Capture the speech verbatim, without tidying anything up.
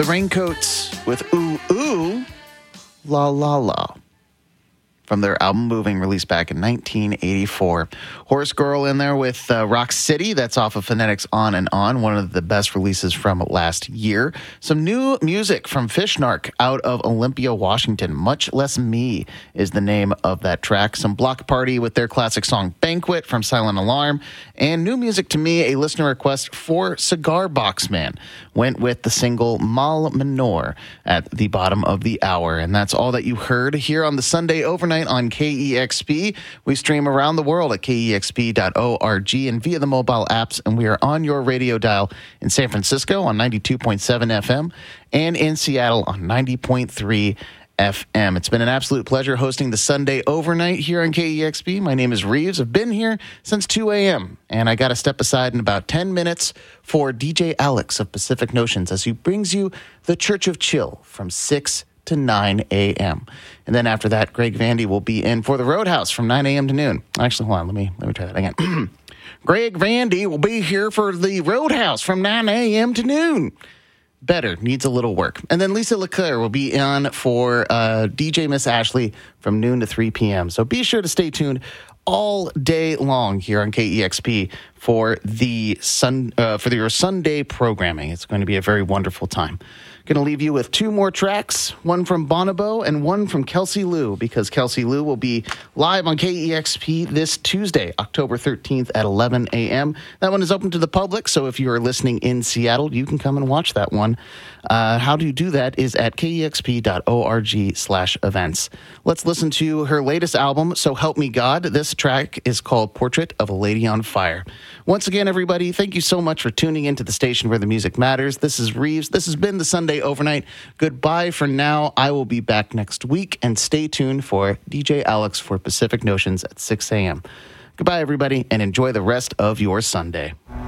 The Raincoats with Ooh Ooh La La La from their album Moving, released back in nineteen eighty-four. Horse Girl in there with uh, Rock City. That's off of Phonetics On and On, one of the best releases from last year. Some new music from Fishnark out of Olympia, Washington. Much Less Me is the name of that track. Some Block Party with their classic song Banquet from Silent Alarm. And new music to me, a listener request for Cigar Box Man. Went with the single Mal Menor at the bottom of the hour. And that's all that you heard here on the Sunday Overnight on K E X P. We stream around the world at K E X P dot org and via the mobile apps, and we are on your radio dial in San Francisco on ninety-two point seven F M and in Seattle on ninety point three F M. It's been an absolute pleasure hosting the Sunday Overnight here on K E X P. My name is Reeves. I've been here since two a.m., and I got to step aside in about ten minutes for D J Alex of Pacific Notions as he brings you the Church of Chill from six to nine a.m. And then after that, Greg Vandy will be in for the Roadhouse from nine a.m. to noon. Actually, hold on. Let me, let me try that again. Greg Vandy will be here for the Roadhouse from nine a.m. to noon. Better, needs a little work. And then Lisa LeClaire will be on for uh, D J Miss Ashley from noon to three p.m. So be sure to stay tuned all day long here on K E X P for the sun uh, for your Sunday programming. It's going to be a very wonderful time. Going to leave you with two more tracks, one from Bonobo and one from Kelsey Lou, because Kelsey Lou will be live on K E X P this Tuesday, October thirteenth at eleven a.m. That one is open to the public, so if you are listening in Seattle, you can come and watch that one. Uh, how to do that is at K E X P dot org slash events. Let's listen to her latest album, So Help Me God. This track is called Portrait of a Lady on Fire. Once again, everybody, thank you so much for tuning into the station where the music matters. This is Reeves. This has been the Sunday Overnight. Goodbye for now. I will be back next week, and stay tuned for D J Alex for Pacific Notions at six a.m. Goodbye, everybody, and enjoy the rest of your Sunday.